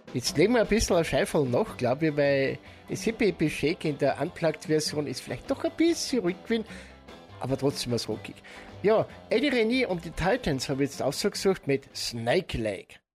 Jetzt legen wir ein bisschen ein Scheifel nach, glaube ich, weil das Hippie Shake in der Unplugged-Version ist vielleicht doch ein bisschen ruhig gewesen, aber trotzdem was rockig. Ja, Eddie Reni und die Titans habe ich jetzt ausgesucht mit Snake Lake.